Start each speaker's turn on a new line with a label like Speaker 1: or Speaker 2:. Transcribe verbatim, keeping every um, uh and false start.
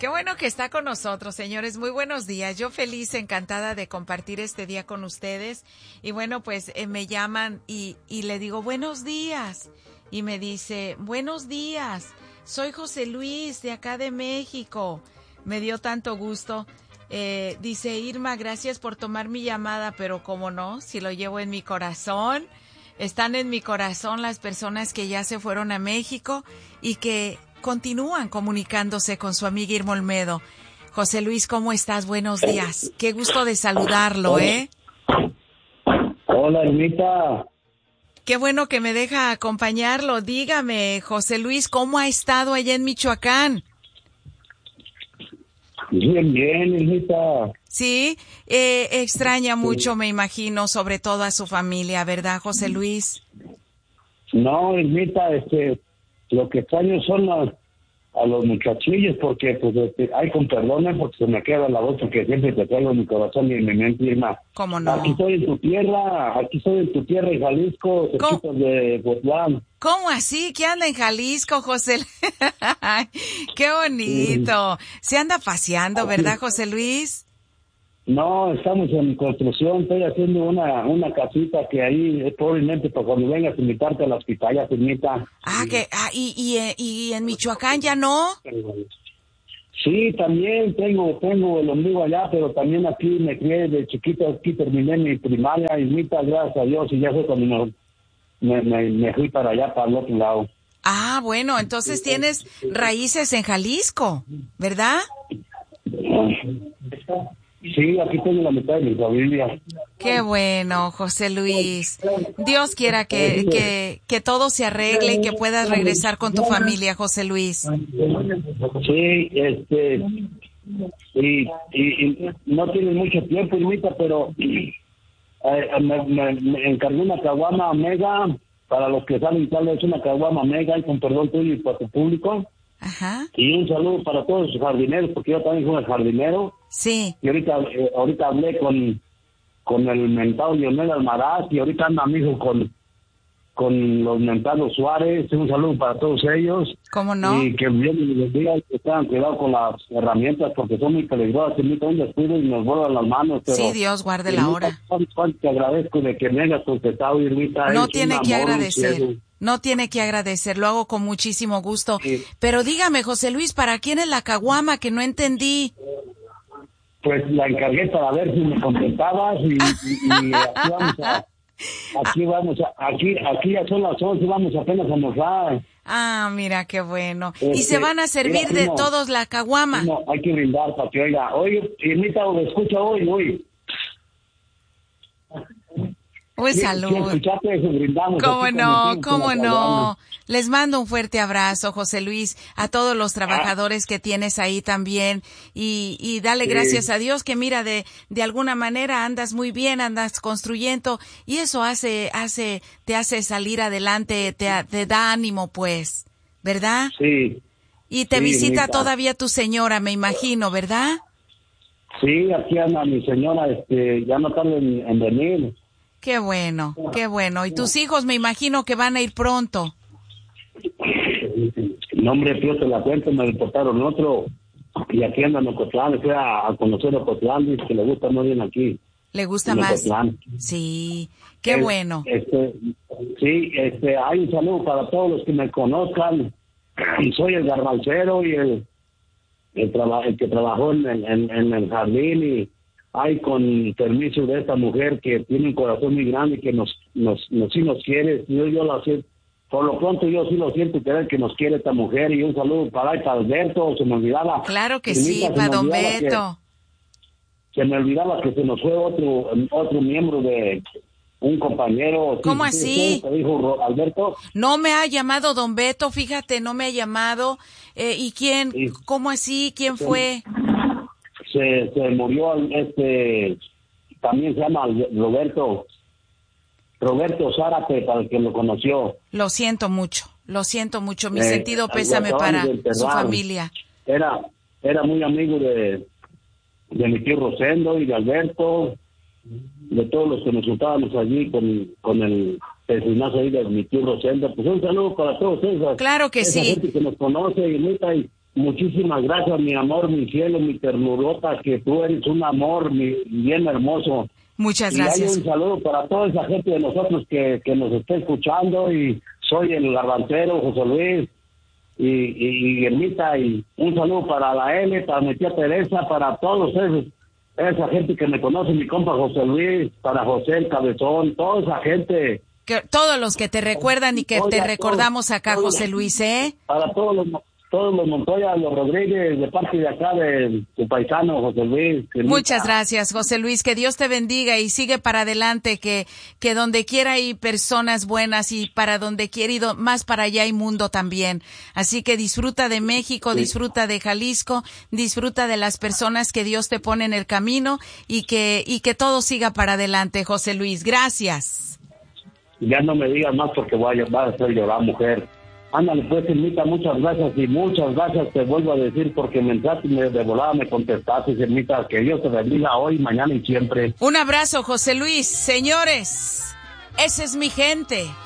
Speaker 1: Qué bueno que está con nosotros, señores. Muy buenos días. Yo feliz, encantada de compartir este día con ustedes. Y bueno, pues eh, me llaman y, y le digo, buenos días. Y me dice, buenos días. Soy José Luis de acá de México. Me dio tanto gusto. Eh, dice, Irma, gracias por tomar mi llamada, pero cómo no, si lo llevo en mi corazón. Están en mi corazón las personas que ya se fueron a México y que continúan comunicándose con su amiga Irma Olmedo. José Luis, ¿cómo estás? Buenos días. Qué gusto de saludarlo, ¿eh?
Speaker 2: Hola, Irmita.
Speaker 1: Qué bueno que me deja acompañarlo. Dígame, José Luis, ¿cómo ha estado allá en Michoacán?
Speaker 2: Bien, bien, Irmita.
Speaker 1: Sí, eh, extraña mucho, me imagino, sobre todo a su familia, ¿verdad, José Luis?
Speaker 2: No, Irmita, este, lo que extraño son los, a los muchachillos, porque, pues, este, ay, con perdón, porque se me queda la voz, porque siempre te traigo en mi corazón y en mi mente, Irma.
Speaker 1: ¿Cómo no?
Speaker 2: Aquí estoy en tu tierra, aquí estoy en tu tierra, en Jalisco, cerquita de Botlán.
Speaker 1: ¿Cómo así? ¿Qué anda en Jalisco, José? ¡Qué bonito! Se anda paseando, ¿verdad, José Luis?
Speaker 2: No, estamos en construcción, estoy haciendo una una casita que ahí, probablemente, para cuando vengas a invitarte a las pitayas, Irmita.
Speaker 1: Ah, que, ah, y, y, y en Michoacán ya no.
Speaker 2: Sí, también tengo tengo el ombligo allá, pero también aquí me crié de chiquito, aquí terminé mi primaria, Irmita, gracias a Dios, y ya fue cuando me, me, me fui para allá, para el otro lado.
Speaker 1: Ah, bueno, entonces tienes raíces en Jalisco, ¿verdad?
Speaker 2: Sí, aquí tengo la mitad de mi familia.
Speaker 1: Qué bueno, José Luis. Dios quiera que, que, que todo se arregle y que puedas regresar con tu familia, José Luis.
Speaker 2: Sí, este, y, y, y no tiene mucho tiempo, Irmita, pero eh, me, me, me encargué una caguama Omega, para los que saben cuál es una caguama Omega, y con perdón tuyo y para tu público.
Speaker 1: Ajá.
Speaker 2: Y un saludo para todos los jardineros, porque yo también soy jardinero.
Speaker 1: Sí.
Speaker 2: Y ahorita eh, ahorita hablé con, con el mentado Lionel Almaraz, y ahorita anda mi hijo con, con los mentados Suárez. Un saludo para todos ellos.
Speaker 1: ¿Cómo no?
Speaker 2: Y que bien les diga que tengan cuidado con las herramientas, porque son muy peligrosas. Te un descuido y nos vuelan las manos. Pero,
Speaker 1: sí, Dios guarde la hora.
Speaker 2: Te agradezco de que me hayas contestado, Irmita.
Speaker 1: No tiene que agradecer. No tiene que agradecer, lo hago con muchísimo gusto. Sí. Pero dígame, José Luis, ¿para quién es la caguama? Que no entendí.
Speaker 2: Pues la encargué para ver si me contestabas y, y, y aquí vamos a... Aquí vamos a... Aquí, aquí ya son las once, vamos apenas a almorzar.
Speaker 1: Ah, mira, qué bueno.
Speaker 2: Este,
Speaker 1: ¿Y se van a servir mira, de no, todos la caguama?
Speaker 2: No, hay que brindar para que oiga. Oye, Irmita, ¿o escucha hoy, hoy?
Speaker 1: Un saludo. ¿Cómo no? ¿Cómo no? Les mando un fuerte abrazo, José Luis, a todos los trabajadores que tienes ahí también y, y dale sí. gracias a Dios que mira, de, de alguna manera andas muy bien, andas construyendo y eso hace, hace, te hace salir adelante, te, te da ánimo pues, ¿verdad?
Speaker 2: Sí.
Speaker 1: Y te
Speaker 2: sí,
Speaker 1: visita
Speaker 2: mira.
Speaker 1: todavía tu señora, me imagino, ¿verdad?
Speaker 2: Sí, aquí anda mi señora, este, ya no tarda en, en venir.
Speaker 1: Qué bueno, qué bueno. ¿Y tus hijos me imagino que van a ir pronto?
Speaker 2: No, hombre, yo te la cuento, me reportaron otro. Y aquí andan en Ocotlán, fui a, a conocer Ocotlán, dice que le gusta muy bien aquí.
Speaker 1: ¿Le gusta más? Ocotlán. Sí, qué
Speaker 2: es,
Speaker 1: bueno.
Speaker 2: Este, sí, este, hay un saludo para todos los que me conozcan. Y soy el garbancero y el, el, traba, el que trabajó en, en, en el jardín y... Ay, con permiso de esta mujer que tiene un corazón muy grande y que nos, nos, nos sí nos quiere. Yo, yo lo siento. Por lo pronto yo sí lo siento, que que nos quiere esta mujer. Y un saludo para, para Alberto, se me olvidaba.
Speaker 1: Claro que sí, para Don Beto.
Speaker 2: Que, se me olvidaba que se nos fue otro, otro miembro de un compañero.
Speaker 1: ¿Cómo
Speaker 2: sí,
Speaker 1: así?
Speaker 2: Sí, dijo Alberto.
Speaker 1: No me ha llamado Don Beto, fíjate, no me ha llamado. Eh, ¿Y quién? Sí. ¿Cómo así? ¿Quién sí. fue?
Speaker 2: Se, se murió este, también se llama Roberto, Roberto Zárate, para el que lo conoció.
Speaker 1: Lo siento mucho, lo siento mucho, mi eh, sentido pésame para su familia.
Speaker 2: Era, era muy amigo de, de mi tío Rosendo y de Alberto, de todos los que nos juntábamos allí con, con el pecinazo ahí de mi tío Rosendo. Pues un saludo para todos esos.
Speaker 1: Claro que
Speaker 2: esa
Speaker 1: sí.
Speaker 2: gente que nos conoce y neta y muchísimas gracias, mi amor, mi cielo, mi ternurota, que tú eres un amor mi, bien hermoso.
Speaker 1: Muchas
Speaker 2: y
Speaker 1: gracias.
Speaker 2: hay un saludo para toda esa gente de nosotros que, que nos está escuchando, y soy el garbancero, José Luis, y, y, y Ermita, y un saludo para la L, para mi tía Teresa, para todos esos, esa gente que me conoce, mi compa José Luis, para José el Cabezón, toda esa gente.
Speaker 1: Que, todos los que te recuerdan y que
Speaker 2: Oiga,
Speaker 1: te recordamos
Speaker 2: todos,
Speaker 1: acá,
Speaker 2: todos,
Speaker 1: José Luis, ¿eh?
Speaker 2: Para todos los, todos los Montoya, los Rodríguez, de parte de acá de tu paisano, José Luis. Ermita.
Speaker 1: Muchas gracias, José Luis, que Dios te bendiga y sigue para adelante, que, que donde quiera hay personas buenas y para donde quiera y do, más para allá hay mundo también. Así que disfruta de México, sí. Disfruta de Jalisco, disfruta de las personas que Dios te pone en el camino y que, y que todo siga para adelante, José Luis. Gracias.
Speaker 2: Ya no me digas más porque voy a, vas a hacer llorar, mujer. Ándale, pues, Ermita, muchas gracias y muchas gracias, te vuelvo a decir, porque me entraste y me, de volada me contestaste, Ermita, que Dios te bendiga hoy, mañana y siempre.
Speaker 1: Un abrazo, José Luis. Señores, esa es mi gente.